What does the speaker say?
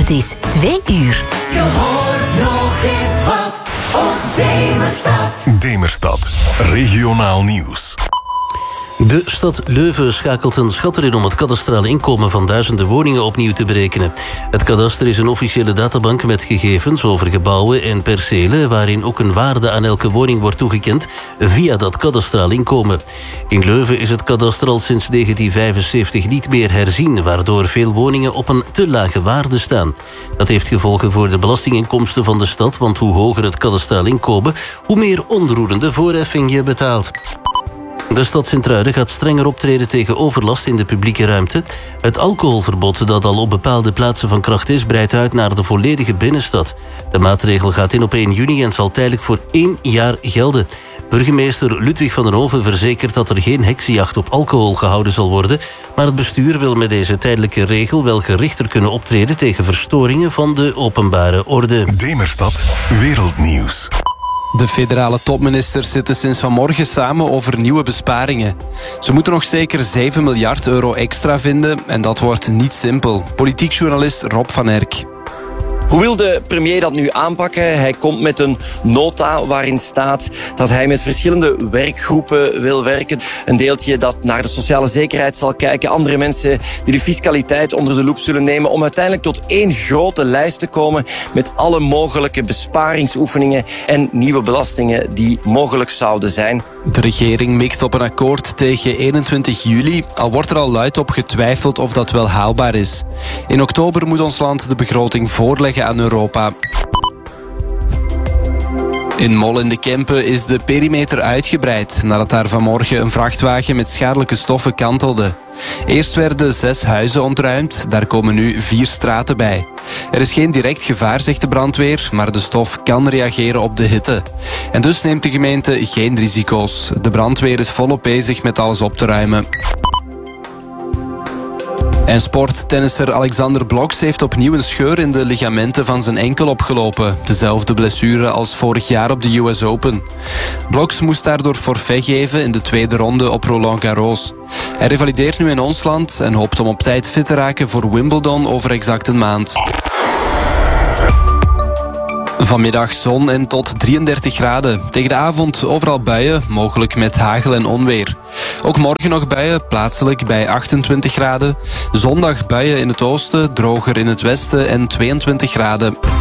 Het is 2 uur. Je hoort nog eens wat op Demerstad. Demerstad, regionaal nieuws. De stad Leuven schakelt een schat erin om het kadastraal inkomen van duizenden woningen opnieuw te berekenen. Het kadaster is een officiële databank met gegevens over gebouwen en percelen, waarin ook een waarde aan elke woning wordt toegekend via dat kadastraal inkomen. In Leuven is het kadaster al sinds 1975 niet meer herzien, waardoor veel woningen op een te lage waarde staan. Dat heeft gevolgen voor de belastinginkomsten van de stad, want hoe hoger het kadastraal inkomen, hoe meer onroerende voorheffing je betaalt. De stad Sint-Truiden gaat strenger optreden tegen overlast in de publieke ruimte. Het alcoholverbod dat al op bepaalde plaatsen van kracht is, breidt uit naar de volledige binnenstad. De maatregel gaat in op 1 juni en zal tijdelijk voor 1 jaar gelden. Burgemeester Ludwig van den Hoven verzekert dat er geen heksenjacht op alcohol gehouden zal worden, maar het bestuur wil met deze tijdelijke regel wel gerichter kunnen optreden tegen verstoringen van de openbare orde. Demerstad, wereldnieuws. De federale topministers zitten sinds vanmorgen samen over nieuwe besparingen. Ze moeten nog zeker 7 miljard euro extra vinden en dat wordt niet simpel. Politiek journalist Rob van Erck. Hoe wil de premier dat nu aanpakken? Hij komt met een nota waarin staat dat hij met verschillende werkgroepen wil werken. Een deeltje dat naar de sociale zekerheid zal kijken. Andere mensen die de fiscaliteit onder de loep zullen nemen om uiteindelijk tot één grote lijst te komen met alle mogelijke besparingsoefeningen en nieuwe belastingen die mogelijk zouden zijn. De regering mikt op een akkoord tegen 21 juli, al wordt er al luid op getwijfeld of dat wel haalbaar is. In oktober moet ons land de begroting voorleggen aan Europa. In Mol in de Kempen is de perimeter uitgebreid nadat daar vanmorgen een vrachtwagen met schadelijke stoffen kantelde. Eerst werden 6 huizen ontruimd, daar komen nu 4 straten bij. Er is geen direct gevaar, zegt de brandweer, maar de stof kan reageren op de hitte. En dus neemt de gemeente geen risico's. De brandweer is volop bezig met alles op te ruimen. En sporttennisser Alexander Bloks heeft opnieuw een scheur in de ligamenten van zijn enkel opgelopen. Dezelfde blessure als vorig jaar op de US Open. Bloks moest daardoor forfait geven in de tweede ronde op Roland Garros. Hij revalideert nu in ons land en hoopt om op tijd fit te raken voor Wimbledon over exact een maand. Vanmiddag zon en tot 33 graden. Tegen de avond overal buien, mogelijk met hagel en onweer. Ook morgen nog buien, plaatselijk bij 28 graden. Zondag buien in het oosten, droger in het westen en 22 graden.